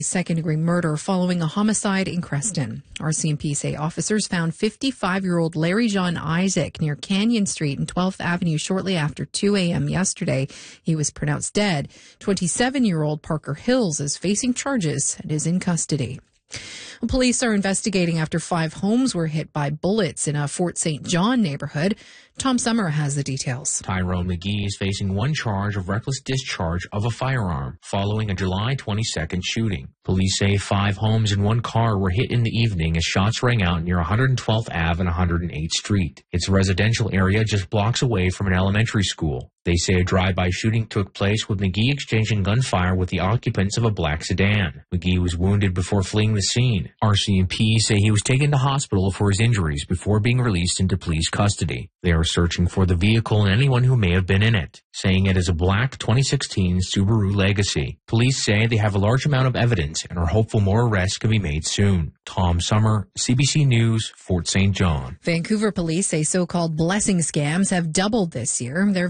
second-degree murder following a homicide in Creston. RCMP say officers found 55-year-old Larry John Isaac near Canyon Street and 12th Avenue shortly after 2 a.m. yesterday. He was pronounced dead. 27-year-old Parker Hills is facing charges and is in custody. Police are investigating after 5 homes were hit by bullets in a Fort St. John neighborhood. Tom Summer has the details. Tyrone McGee is facing one charge of reckless discharge of a firearm following a July 22nd shooting. Police say 5 homes and 1 car were hit in the evening as shots rang out near 112th Ave and 108th Street. It's a residential area just blocks away from an elementary school. They say a drive-by shooting took place with McGee exchanging gunfire with the occupants of a black sedan. McGee was wounded before fleeing the scene. RCMP say he was taken to hospital for his injuries before being released into police custody. They are searching for the vehicle and anyone who may have been in it, saying it is a black 2016 Subaru Legacy. Police say they have a large amount of evidence and are hopeful more arrests can be made soon. Tom Summer, CBC News, Fort St. John. Vancouver police say so-called blessing scams have doubled this year. There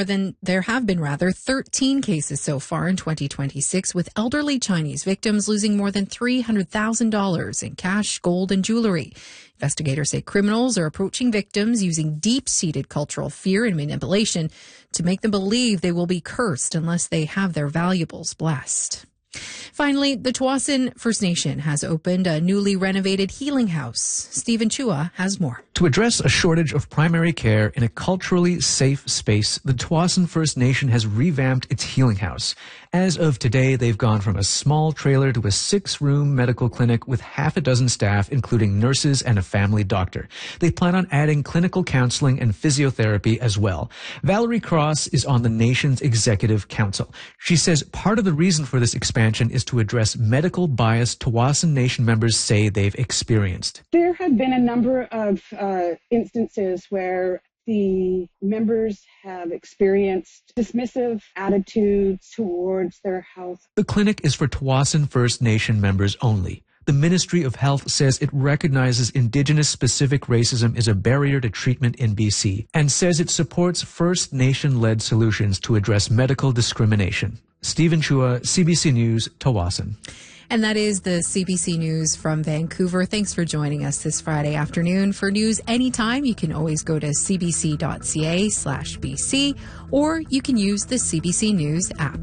have been 13 cases so far in 2026, with elderly Chinese victims losing more than $300,000 in cash, gold, and jewelry. Investigators say criminals are approaching victims using deep-seated cultural fear and manipulation to make them believe they will be cursed unless they have their valuables blessed. Finally, the Tsawwassen First Nation has opened a newly renovated healing house. Stephen Chua has more. To address a shortage of primary care in a culturally safe space, the Tsawwassen First Nation has revamped its healing house. As of today, they've gone from a small trailer to a 6-room medical clinic with half a dozen staff, including nurses and a family doctor. They plan on adding clinical counseling and physiotherapy as well. Valerie Cross is on the nation's executive council. She says part of the reason for this expansion is to address medical bias Tsawwassen Nation members say they've experienced. There have been a number of instances where the members have experienced dismissive attitudes towards their health. The clinic is for Tsawwassen First Nation members only. The Ministry of Health says it recognizes Indigenous-specific racism is a barrier to treatment in BC and says it supports First Nation-led solutions to address medical discrimination. Stephen Chua, CBC News, Tsawwassen. And that is the CBC News from Vancouver. Thanks for joining us this Friday afternoon. For news anytime, you can always go to cbc.ca/BC, or you can use the CBC News app.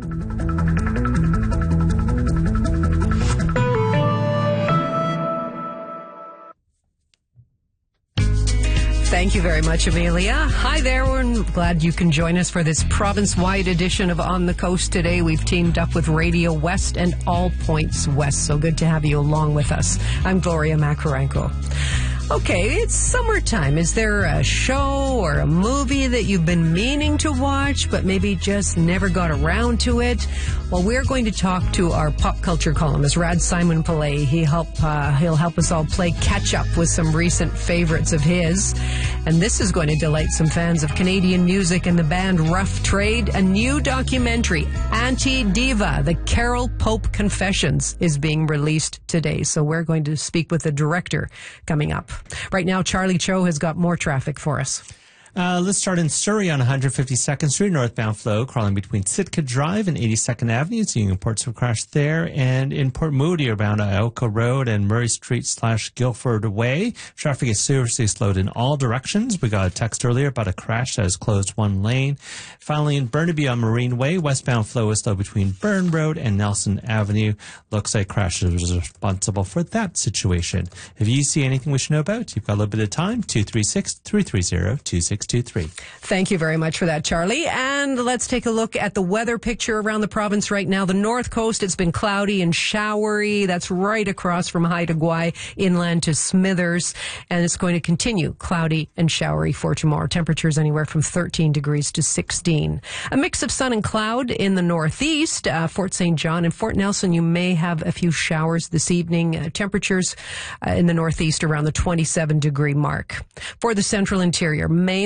Thank you very much, Amelia. Hi there. We're glad you can join us for this province-wide edition of On the Coast today. We've teamed up with Radio West and All Points West. So good to have you along with us. I'm Gloria Makarenko. Okay, it's summertime. Is there a show or a movie that you've been meaning to watch, but maybe just never got around to it? Well, we're going to talk to our pop culture columnist, Rad Simon Pillay. He'll help us all play catch up with some recent favorites of his. And this is going to delight some fans of Canadian music and the band Rough Trade. A new documentary, Anti-Diva, The Carol Pope Confessions, is being released today. So we're going to speak with the director coming up. Right now, Charlie Cho has got more traffic for us. Let's start in Surrey on 152nd Street, northbound flow, crawling between Sitka Drive and 82nd Avenue, seeing reports of crash there. And in Port Moody, around Ioka Road and Murray Street / Guildford Way, traffic is seriously slowed in all directions. We got a text earlier about a crash that has closed one lane. Finally, in Burnaby on Marine Way, westbound flow is slow between Burn Road and Nelson Avenue. Looks like crash is responsible for that situation. If you see anything we should know about, you've got a little bit of time, 236-330-2623. Thank you very much for that, Charlie. And let's take a look at the weather picture around the province right now. The North Coast, it's been cloudy and showery. That's right across from Haida Gwaii inland to Smithers. And it's going to continue cloudy and showery for tomorrow. Temperatures anywhere from 13 degrees to 16. A mix of sun and cloud in the northeast. Fort St. John and Fort Nelson, you may have a few showers this evening. Temperatures in the northeast around the 27-degree mark. For the central interior, mainly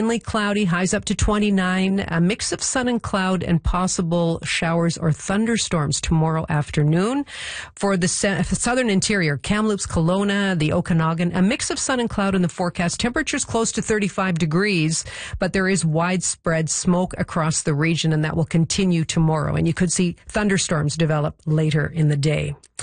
mainly cloudy, highs up to 29. A mix of sun and cloud and possible showers or thunderstorms tomorrow afternoon. For the southern interior, Kamloops, Kelowna, the Okanagan, a mix of sun and cloud in the forecast. Temperatures close to 35 degrees, but there is widespread smoke across the region, and that will continue tomorrow. And you could see thunderstorms develop later in the day.